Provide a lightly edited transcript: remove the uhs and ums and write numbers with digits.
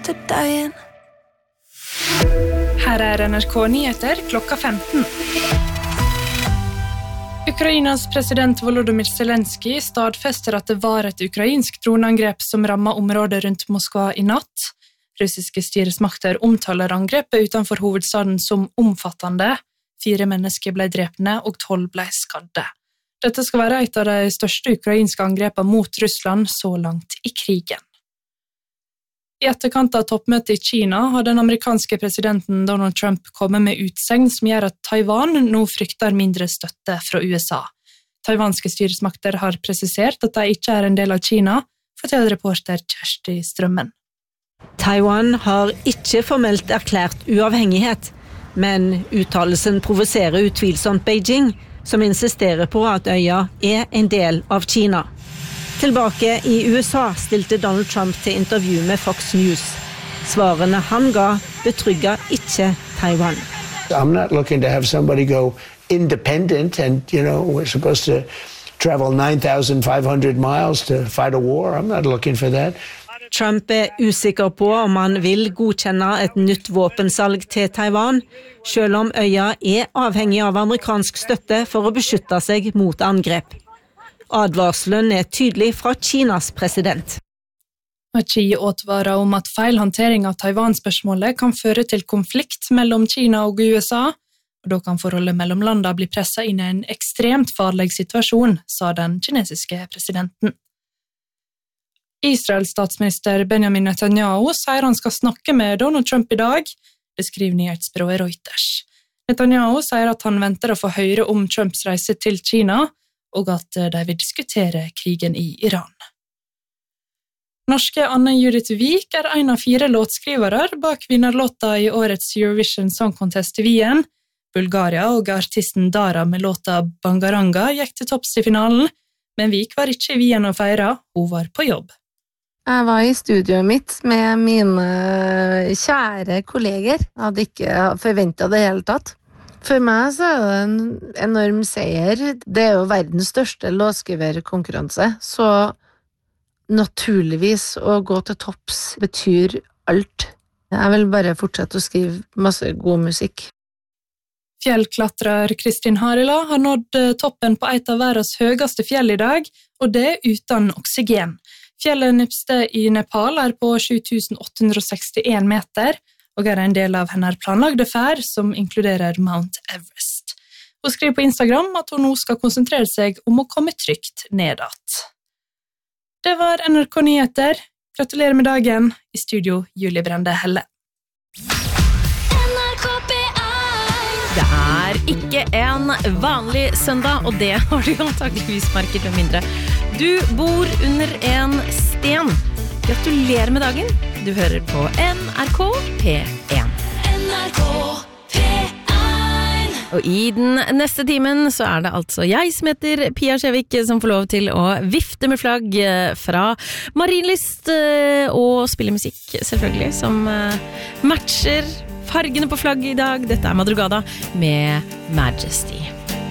to dying. Her NRK Nyheter klokka 15. Ukrainas president Volodymyr Zelensky stadfester at det var et ukrainsk droneangrep som rammet området rundt Moskva i natt. Russiske styresmakter omtaler angrepet utenfor hovedstaden som omfattende. 4 mennesker ble drepne og 12 ble skadde. Dette skal være et av de største ukrainske angrepene mot Russland så langt i krigen. I etterkant av toppmøtet i Kina har den amerikanske presidenten Donald Trump kommet med utsegn som gjør at Taiwan nå frykter mindre støtte fra USA. Taiwanske styresmakter har presisert at de ikke er en del av Kina, forteller reporter Kjersti Strømmen. Taiwan har ikke formelt erklært uavhengighet, men uttalelsen provoserer utvilsomt Beijing, som insisterer på at øya er en del av Kina. Tilbake i USA stilte Donald Trump til intervju med Fox News. Svarene han ga betrygget ikke Taiwan. I'm not looking to have somebody go independent and, we're supposed to travel 9,500 miles to fight a war. I'm not looking for that. Trump er usikker på om han vil godkjenne et nytt våpensalg til Taiwan, selv om øya er avhengig av amerikansk støtte for å beskytte seg mot angrep. Advarselen er tydelig fra Kinas president. Xi advarer om at feilhåndtering av Taiwan-spørsmålet kan føre til konflikt mellom Kina og USA, og da kan forholdet mellom landene bli presset inn i en ekstremt farlig situasjon, sa den kinesiske presidenten. Israels statsminister Benjamin Netanyahu sier han skal snakke med Donald Trump i dag, det skriver nyhetsbyrået Reuters. Netanyahu sier at han venter å få høre om Trumps reise til Kina, og at de vil diskutere krigen i Iran. Norske Anne Judith Vik er en av 4 låtskrivere bak vinnerlåta i årets Eurovision Song Contest i Wien. Bulgaria og artisten Dara med låta Bangaranga gikk til topps i finalen, men Vik var ikke i Wien og feira, hun var på jobb. Jeg var i studioet mitt med mine kjære kolleger. Jeg hadde ikke forventet det hele tatt. For meg så er det en enorm seier. Det er jo verdens største låtskriverkonkurranse, så naturligvis å gå til topps betyr alt. Jeg vil bare fortsette å skrive masse god musikk. Fjellklatrer Kristin Harila har nådd toppen på et av verdens høyeste fjell i dag, og det uten oksygen. Fjellet Nipste i Nepal er på 7.861 meter, og er en del av hennes planlagde ferd som inkluderer Mount Everest. Hun skriver på Instagram at hun nå skal konsentrere seg om å komme trygt nedat. Det var NRK Nyheter. Gratulerer med dagen. I studio Julie Brende Helle. Det er ikke en vanlig søndag, og det har du antageligvis merket med mindre. Du bor under en sten. Gratulerer med dagen. Du hører på NRK P1. NRK P1. Og i den neste timen så er det altså jeg som heter Pia Skjevik som får lov til å vifte med flagg fra Marienlyst og spille musikk selvfølgelig som matcher fargene på flagget i dag. Dette er Madrugada med Majesty.